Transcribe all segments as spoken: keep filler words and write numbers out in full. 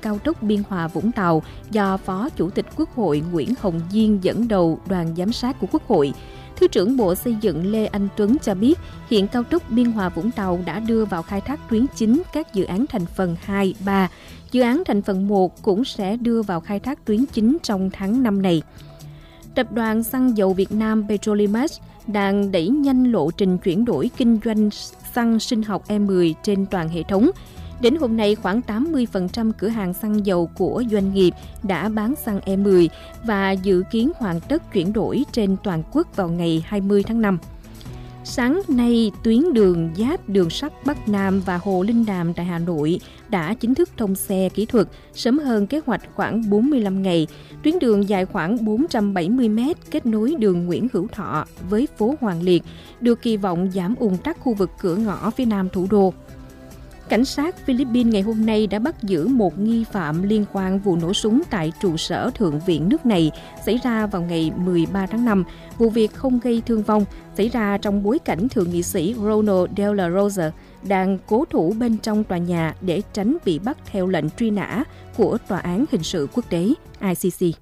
cao tốc Biên Hòa Vũng Tàu do Phó Chủ tịch Quốc hội Nguyễn Hồng Diên dẫn đầu đoàn giám sát của Quốc hội. Thứ trưởng Bộ Xây dựng Lê Anh Tuấn cho biết, hiện cao tốc Biên Hòa Vũng Tàu đã đưa vào khai thác tuyến chính các dự án thành phần hai, ba. Dự án thành phần một cũng sẽ đưa vào khai thác tuyến chính trong tháng năm này. Tập đoàn Xăng dầu Việt Nam Petrolimex đang đẩy nhanh lộ trình chuyển đổi kinh doanh xăng sinh học E mười trên toàn hệ thống. Đến hôm nay, khoảng tám mươi phần trăm cửa hàng xăng dầu của doanh nghiệp đã bán xăng E mười và dự kiến hoàn tất chuyển đổi trên toàn quốc vào ngày hai mươi tháng năm. Sáng nay, tuyến đường giáp đường sắt Bắc Nam và Hồ Linh Đàm tại Hà Nội đã chính thức thông xe kỹ thuật, sớm hơn kế hoạch khoảng bốn mươi lăm ngày. Tuyến đường dài khoảng bốn trăm bảy mươi mét kết nối đường Nguyễn Hữu Thọ với phố Hoàng Liệt, được kỳ vọng giảm ùn tắc khu vực cửa ngõ phía nam thủ đô. Cảnh sát Philippines ngày hôm nay đã bắt giữ một nghi phạm liên quan vụ nổ súng tại trụ sở Thượng viện nước này xảy ra vào ngày mười ba tháng năm. Vụ việc không gây thương vong, xảy ra trong bối cảnh Thượng nghị sĩ Ronald De La Rosa đang cố thủ bên trong tòa nhà để tránh bị bắt theo lệnh truy nã của Tòa án Hình sự Quốc tế I C C.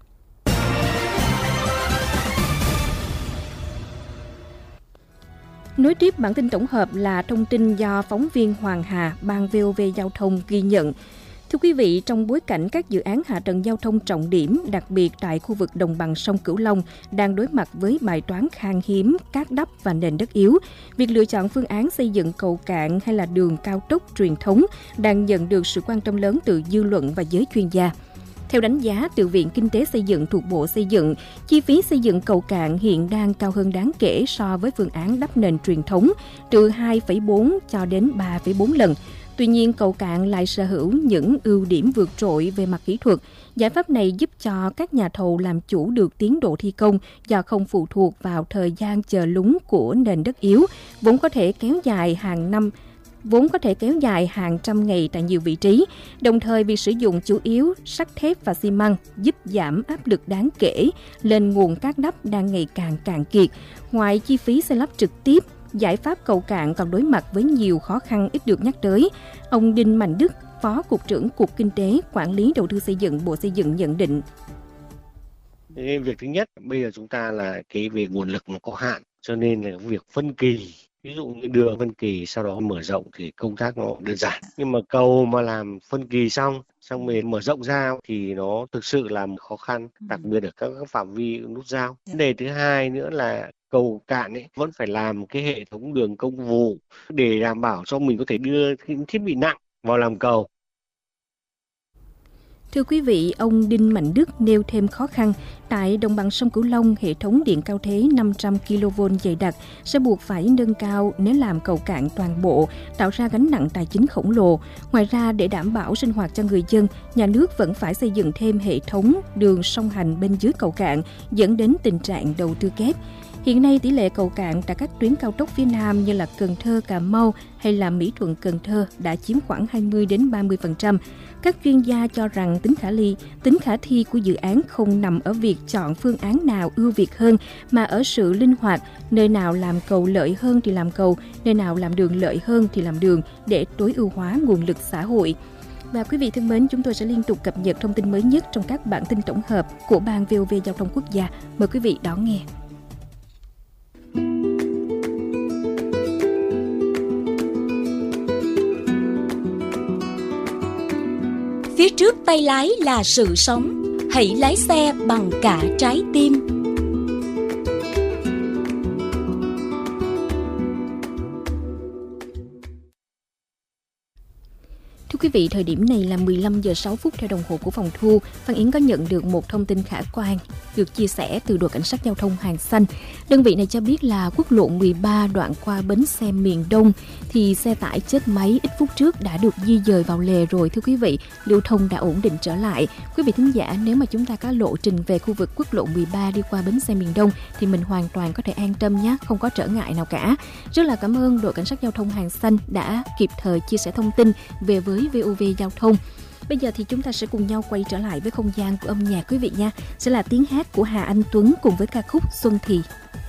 Nối tiếp bản tin tổng hợp là thông tin do phóng viên Hoàng Hà, Ban vê o vê Giao thông ghi nhận. Thưa quý vị, trong bối cảnh các dự án hạ tầng giao thông trọng điểm, đặc biệt tại khu vực đồng bằng sông Cửu Long, đang đối mặt với bài toán khan hiếm, cát đắp và nền đất yếu, việc lựa chọn phương án xây dựng cầu cạn hay là đường cao tốc truyền thống đang nhận được sự quan tâm lớn từ dư luận và giới chuyên gia. Theo đánh giá từ Viện Kinh tế Xây dựng thuộc Bộ Xây dựng, chi phí xây dựng cầu cạn hiện đang cao hơn đáng kể so với phương án đắp nền truyền thống, từ hai phẩy bốn cho đến ba phẩy bốn lần. Tuy nhiên, cầu cạn lại sở hữu những ưu điểm vượt trội về mặt kỹ thuật. Giải pháp này giúp cho các nhà thầu làm chủ được tiến độ thi công do không phụ thuộc vào thời gian chờ lún của nền đất yếu, vốn có thể kéo dài hàng năm, vốn có thể kéo dài hàng trăm ngày tại nhiều vị trí. Đồng thời, việc sử dụng chủ yếu sắt thép và xi măng giúp giảm áp lực đáng kể lên nguồn cát đắp đang ngày càng cạn kiệt. Ngoài chi phí xây lắp trực tiếp, giải pháp cầu cạn còn đối mặt với nhiều khó khăn ít được nhắc tới. Ông Đinh Mạnh Đức, Phó Cục trưởng Cục Kinh tế, Quản lý Đầu tư Xây dựng, Bộ Xây dựng nhận định. Việc thứ nhất, bây giờ chúng ta là cái về nguồn lực nó có hạn, cho nên là việc phân kỳ. Ví dụ như đường phân kỳ sau đó mở rộng thì công tác nó đơn giản. Nhưng mà cầu mà làm phân kỳ xong, xong mình mở rộng ra thì nó thực sự là khó khăn, đặc biệt ở các phạm vi nút giao. Vấn đề thứ hai nữa là cầu cạn ấy vẫn phải làm cái hệ thống đường công vụ để đảm bảo cho mình có thể đưa thiết bị nặng vào làm cầu. Thưa quý vị, ông Đinh Mạnh Đức nêu thêm khó khăn. Tại đồng bằng sông Cửu Long, hệ thống điện cao thế năm trăm ki lô vôn dày đặc sẽ buộc phải nâng cao nếu làm cầu cạn toàn bộ, tạo ra gánh nặng tài chính khổng lồ. Ngoài ra, để đảm bảo sinh hoạt cho người dân, nhà nước vẫn phải xây dựng thêm hệ thống đường song hành bên dưới cầu cạn, dẫn đến tình trạng đầu tư kép. Hiện nay, tỷ lệ cầu cạn tại các tuyến cao tốc phía Nam như là Cần Thơ, Cà Mau hay là Mỹ Thuận, Cần Thơ đã chiếm khoảng hai mươi đến ba mươi phần trăm. Các chuyên gia cho rằng tính khả ly, tính khả thi của dự án không nằm ở việc chọn phương án nào ưu việt hơn, mà ở sự linh hoạt, nơi nào làm cầu lợi hơn thì làm cầu, nơi nào làm đường lợi hơn thì làm đường để tối ưu hóa nguồn lực xã hội. Và quý vị thân mến, chúng tôi sẽ liên tục cập nhật thông tin mới nhất trong các bản tin tổng hợp của Ban vê o vê Giao thông Quốc gia. Mời quý vị đón nghe. Phía trước tay lái là sự sống, hãy lái xe bằng cả trái tim. Thưa quý vị, thời điểm này là mười lăm giờ sáu phút theo đồng hồ của phòng thu. Phan Yến có nhận được một thông tin khả quan được chia sẻ từ đội cảnh sát giao thông Hàng Xanh. Đơn vị này cho biết là quốc lộ mười ba đoạn qua bến xe miền Đông thì xe tải chết máy ít phút trước đã được di dời vào lề rồi. Thưa quý vị, lưu thông đã ổn định trở lại. Quý vị thính giả, nếu mà chúng ta có lộ trình về khu vực quốc lộ mười ba đi qua bến xe miền Đông thì mình hoàn toàn có thể an tâm nhé, không có trở ngại nào cả. Rất là cảm ơn đội cảnh sát giao thông Hàng Xanh đã kịp thời chia sẻ thông tin về với vê o vê Giao thông. Bây giờ thì chúng ta sẽ cùng nhau quay trở lại với không gian của âm nhạc quý vị nha. Sẽ là tiếng hát của Hà Anh Tuấn cùng với ca khúc Xuân Thì.